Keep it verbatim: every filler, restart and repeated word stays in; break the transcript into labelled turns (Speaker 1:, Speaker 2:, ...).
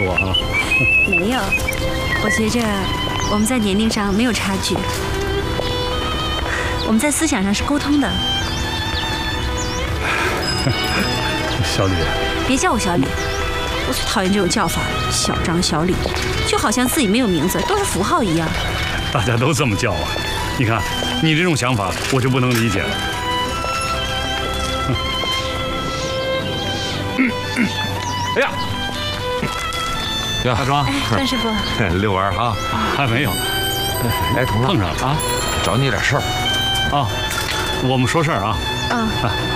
Speaker 1: 我啊。
Speaker 2: 没有，我觉着我们在年龄上没有差距，我们在思想上是沟通的。
Speaker 1: 小李，
Speaker 2: 别叫我小李，我最讨厌这种叫法，小张、小李，就好像自己没有名字，都是符号一样。
Speaker 1: 大家都这么叫啊。你看，你这种想法我就不能理解了。哎呀，
Speaker 3: 呀，
Speaker 1: 大庄，
Speaker 2: 哎，段师傅，
Speaker 3: 遛弯哈，
Speaker 1: 还没有。
Speaker 3: 哎，同志
Speaker 1: 碰上了
Speaker 3: 啊，找你点事儿
Speaker 1: 啊。我们说事儿啊。
Speaker 2: 嗯，